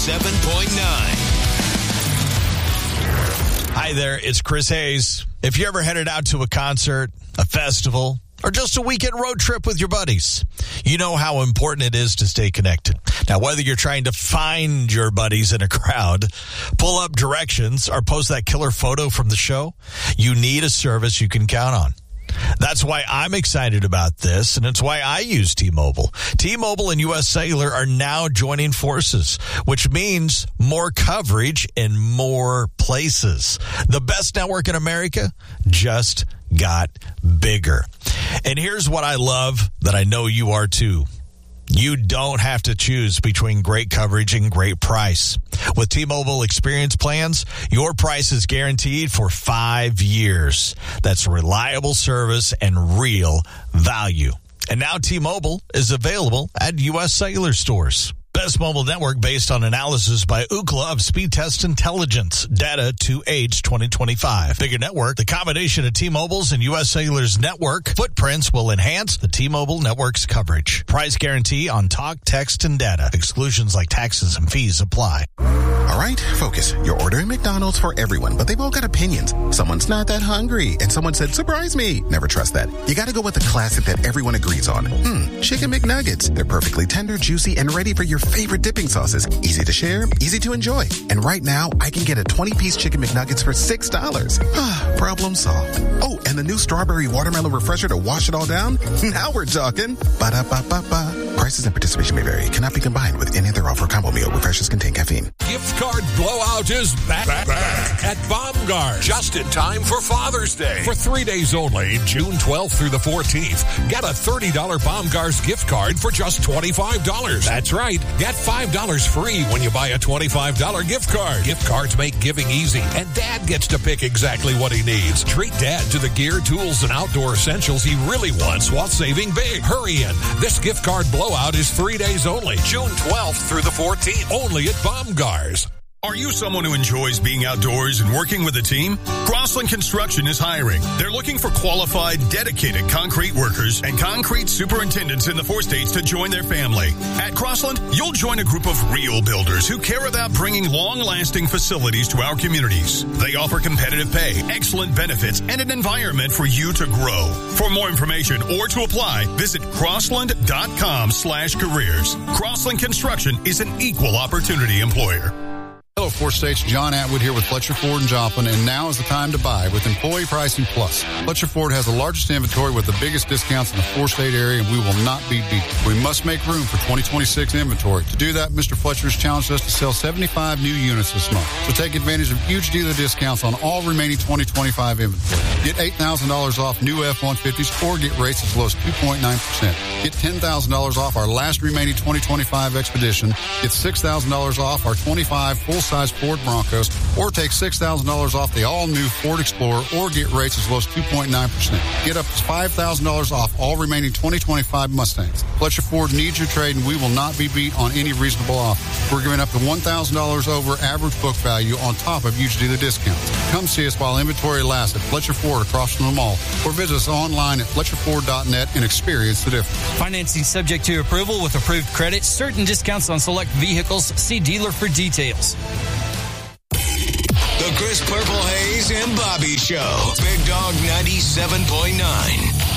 Hi there, it's Chris Hayes. If you ever headed out to a concert, a festival, or just a weekend road trip with your buddies, you know how important it is to stay connected. Now, whether you're trying to find your buddies in a crowd, pull up directions, or post that killer photo from the show, you need a service you can count on. That's why I'm excited about this, and it's why I use T-Mobile. T-Mobile and U.S. Cellular are now joining forces, which means more coverage in more places. The best network in America just got bigger. And here's what I love that I know you are too. You don't have to choose between great coverage and great price. With T-Mobile Experience Plans, your price is guaranteed for 5 years. That's reliable service and real value. And now T-Mobile is available at U.S. Cellular stores. Best mobile network based on analysis by Ookla of Speed Test Intelligence. Data to age 2025. Bigger network. The combination of T-Mobile's and U.S. Cellular's network footprints will enhance the T-Mobile network's coverage. Price guarantee on talk, text, and data. Exclusions like taxes and fees apply. All right, focus. You're ordering McDonald's for everyone, but they've all got opinions. Someone's not that hungry, and someone said, surprise me. Never trust that. You gotta go with the classic that everyone agrees on. Chicken McNuggets. They're perfectly tender, juicy, and ready for your favorite dipping sauces. Easy to share, easy to enjoy. And right now, I can get a 20-piece Chicken McNuggets for $6. Problem solved. Oh, and the new strawberry watermelon refresher to wash it all down? Now we're talking. Ba-da-ba-ba-ba. Prices and participation may vary. Cannot be combined with any other offer. Combo meal. Refreshers contain caffeine. Gift card blowout is back at Baumgars. Just in time for Father's Day. For 3 days only, June 12th through the 14th, get a $30 Baumgars gift card for just $25. That's right. Get $5 free when you buy a $25 gift card. Gift cards make giving easy, and Dad gets to pick exactly what he needs. Treat Dad to the gear, tools, and outdoor essentials he really wants while saving big. Hurry in. This gift card blowout is 3 days only, June 12th through the 14th, only at Baumgars. Are you someone who enjoys being outdoors and working with a team? Crossland Construction is hiring. They're looking for qualified, dedicated concrete workers and concrete superintendents in the 4 states to join their family. At Crossland, you'll join a group of real builders who care about bringing long-lasting facilities to our communities. They offer competitive pay, excellent benefits, and an environment for you to grow. For more information or to apply, visit crossland.com/careers. Crossland Construction is an equal opportunity employer. Hello, 4 States. John Atwood here with Fletcher Ford and Joplin, and now is the time to buy with Employee Pricing Plus. Fletcher Ford has the largest inventory with the biggest discounts in the 4-state area, and we will not be beat. We must make room for 2026 inventory. To do that, Mr. Fletcher has challenged us to sell 75 new units this month. So take advantage of huge dealer discounts on all remaining 2025 inventory. Get $8,000 off new F-150s or get rates as low as 2.9%. Get $10,000 off our last remaining 2025 Expedition. Get $6,000 off our 25 full-size Ford Broncos, or take $6,000 off the all-new Ford Explorer, or get rates as low as 2.9%. Get up to $5,000 off all remaining 2025 Mustangs. Fletcher Ford needs your trade, and we will not be beat on any reasonable offer. We're giving up to $1,000 over average book value on top of huge dealer discounts. Come see us while inventory lasts at Fletcher Ford across from the mall, or visit us online at FletcherFord.net and experience the difference. Financing subject to approval with approved credit. Certain discounts on select vehicles. See dealer for details. The Chris Purple Hayes and Bobby Show. Big Dog 97.9.